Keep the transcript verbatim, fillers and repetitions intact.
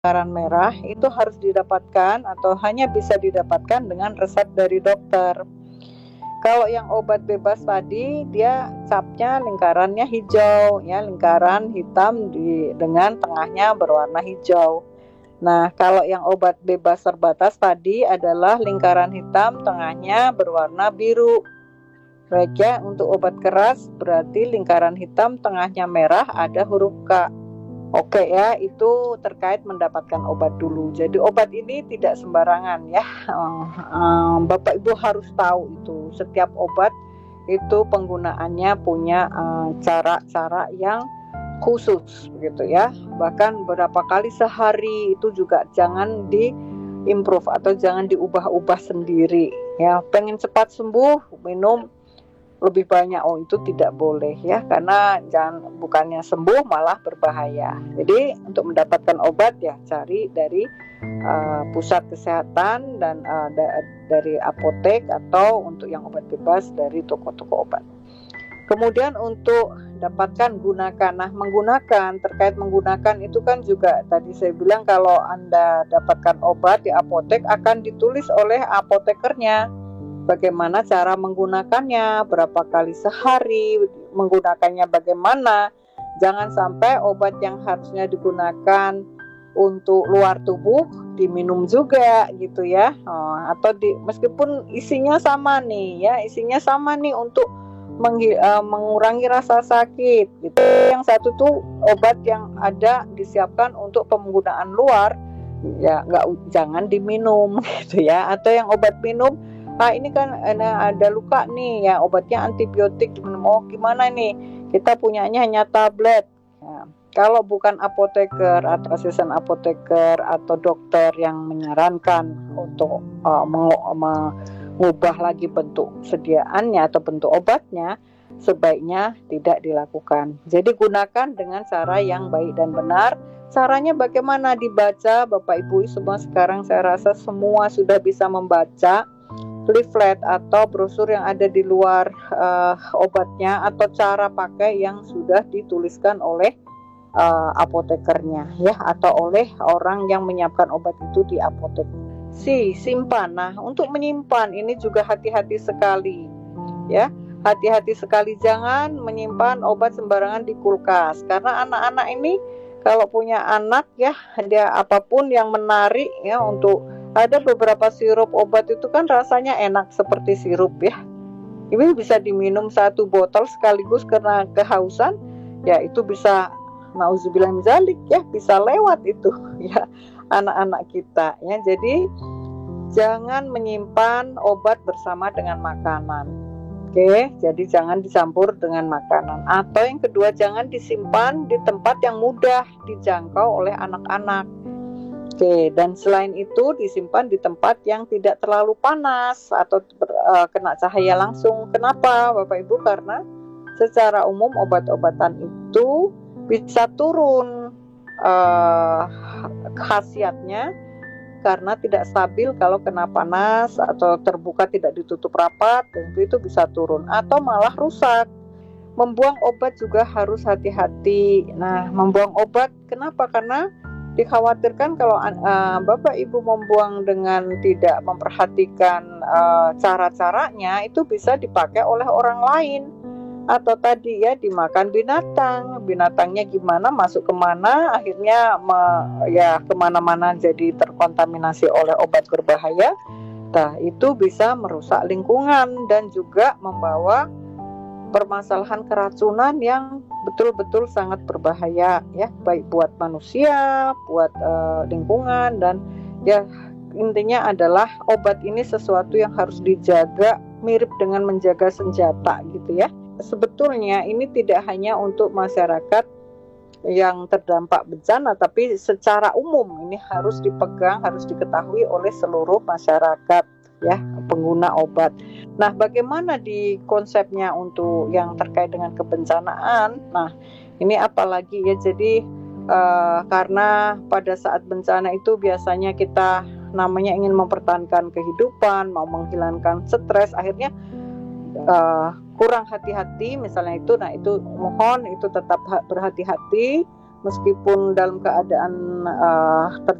lingkaran merah itu harus didapatkan atau hanya bisa didapatkan dengan resep dari dokter. Kalau yang obat bebas tadi, dia capnya lingkarannya hijau, ya, lingkaran hitam di, dengan tengahnya berwarna hijau. Nah, kalau yang obat bebas terbatas tadi adalah lingkaran hitam, tengahnya berwarna biru. Baik ya, untuk obat keras berarti lingkaran hitam, tengahnya merah, ada huruf K. Oke ya, itu terkait mendapatkan obat dulu. Jadi obat ini tidak sembarangan ya. Bapak Ibu harus tahu itu. Setiap obat itu penggunaannya punya cara-cara yang khusus begitu ya. Bahkan berapa kali sehari itu juga jangan di improve atau jangan diubah-ubah sendiri ya. Pengen cepat sembuh, minum lebih banyak, oh itu tidak boleh ya, karena jangan, bukannya sembuh malah berbahaya. Jadi untuk mendapatkan obat ya cari dari uh, pusat kesehatan dan uh, da- dari apotek, atau untuk yang obat bebas dari toko-toko obat. Kemudian untuk dapatkan, gunakan. Nah, menggunakan, terkait menggunakan itu kan juga tadi saya bilang kalau Anda dapatkan obat di apotek akan ditulis oleh apotekernya bagaimana cara menggunakannya, berapa kali sehari menggunakannya bagaimana. Jangan sampai obat yang harusnya digunakan untuk luar tubuh diminum juga gitu ya. Oh, atau di, meskipun isinya sama nih ya, isinya sama nih untuk menghi, uh, mengurangi rasa sakit gitu. Yang satu tuh obat yang ada disiapkan untuk penggunaan luar, ya nggak, jangan diminum gitu ya. Atau yang obat minum, ah ini kan ada luka nih ya, obatnya antibiotik, oh gimana nih, kita punyanya hanya tablet. Nah, kalau bukan apoteker atau asisten apoteker atau dokter yang menyarankan untuk uh, mengubah lagi bentuk sediaannya atau bentuk obatnya, sebaiknya tidak dilakukan. Jadi gunakan dengan cara yang baik dan benar. Caranya bagaimana? Dibaca. Bapak Ibu semua sekarang saya rasa semua sudah bisa membaca leaflet atau brosur yang ada di luar uh, obatnya, atau cara pakai yang sudah dituliskan oleh uh, apotekernya ya, atau oleh orang yang menyiapkan obat itu di apotek. Si simpan. Nah, untuk menyimpan ini juga hati-hati sekali ya. Hati-hati sekali, jangan menyimpan obat sembarangan di kulkas, karena anak-anak ini kalau punya anak ya, dia apapun yang menarik ya, untuk ada beberapa sirup obat itu kan rasanya enak seperti sirup ya. Ini bisa diminum satu botol sekaligus karena kehausan, ya itu bisa, nauzubillah min dzalik ya, bisa lewat itu ya anak-anak kita ya. Jadi jangan menyimpan obat bersama dengan makanan. Oke, jadi jangan dicampur dengan makanan. Atau yang kedua, jangan disimpan di tempat yang mudah dijangkau oleh anak-anak. Oke, dan selain itu disimpan di tempat yang tidak terlalu panas atau uh, kena cahaya langsung. Kenapa Bapak Ibu? Karena secara umum obat-obatan itu bisa turun uh, khasiatnya karena tidak stabil kalau kena panas atau terbuka tidak ditutup rapat, dan itu bisa turun atau malah rusak. Membuang obat juga harus hati-hati. Nah, membuang obat kenapa? Karena dikhawatirkan kalau uh, Bapak Ibu membuang dengan tidak memperhatikan uh, cara-caranya, itu bisa dipakai oleh orang lain. Atau tadi ya, dimakan binatang, binatangnya gimana, masuk kemana, akhirnya me, ya kemana-mana jadi terkontaminasi oleh obat berbahaya. Nah, itu bisa merusak lingkungan dan juga membawa permasalahan keracunan yang betul-betul sangat berbahaya ya, baik buat manusia, buat uh, lingkungan, dan ya intinya adalah obat ini sesuatu yang harus dijaga, mirip dengan menjaga senjata gitu ya. Sebetulnya ini tidak hanya untuk masyarakat yang terdampak bencana, tapi secara umum ini harus dipegang, harus diketahui oleh seluruh masyarakat ya, pengguna obat. Nah, bagaimana di konsepnya untuk yang terkait dengan kebencanaan? Nah, ini apalagi ya, jadi uh, karena pada saat bencana itu biasanya kita namanya ingin mempertahankan kehidupan, mau menghilangkan stres, akhirnya uh, kurang hati-hati misalnya itu. Nah, itu mohon itu tetap berhati-hati meskipun dalam keadaan uh,